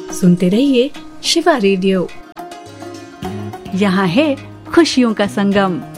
सुनते रहिए शिवा रेडियो। यहाँ है खुशियों का संगम।